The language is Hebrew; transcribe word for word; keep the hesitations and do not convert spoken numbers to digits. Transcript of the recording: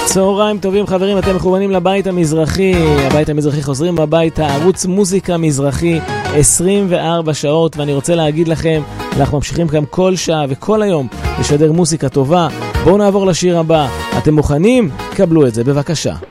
צהריים טובים חברים, אתם מכוונים לבית המזרחי. הבית המזרחי חוזרים בבית, הערוץ מוזיקה מזרחי עשרים וארבע שעות, ואני רוצה להגיד לכם, אנחנו ממשיכים כאן כל שעה וכל היום לשדר מוזיקה טובה. בואו נעבור לשיר הבא. אתם מוכנים? קבלו את זה בבקשה.